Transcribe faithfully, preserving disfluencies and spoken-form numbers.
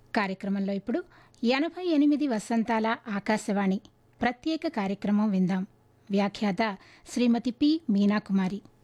కార్యక్రమంలో ఇప్పుడు ఎనభై ఎనిమిది వసంతాల ఆకాశవాణి ప్రత్యేక కార్యక్రమం విందాం. వ్యాఖ్యాత శ్రీమతి పి మీనాకుమారి.